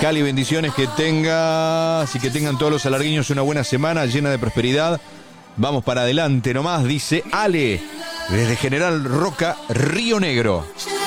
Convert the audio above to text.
Cali, bendiciones, que tengas y que tengan todos los alargueños una buena semana llena de prosperidad. Vamos para adelante nomás, dice Ale, desde General Roca, Río Negro.